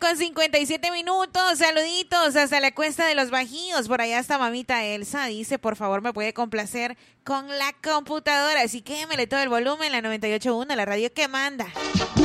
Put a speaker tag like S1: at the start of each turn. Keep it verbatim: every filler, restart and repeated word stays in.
S1: con cincuenta y siete minutos. Saluditos hasta la Cuesta de los Bajíos. Por allá está mamita Elsa. Dice, por favor, me puede complacer con la computadora. Así que démele todo el volumen, la noventa y ocho punto uno, la radio que manda.